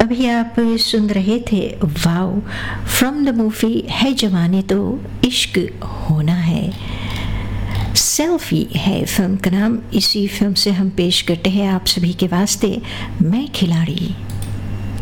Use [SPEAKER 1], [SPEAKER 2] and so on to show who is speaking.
[SPEAKER 1] अभी आप सुन रहे थे वाओ फ्रॉम द मूवी है जवानी तो इश्क होना है। सेल्फी है फिल्म का नाम। इसी फिल्म से हम पेश करते हैं आप सभी के वास्ते मैं खिलाड़ी।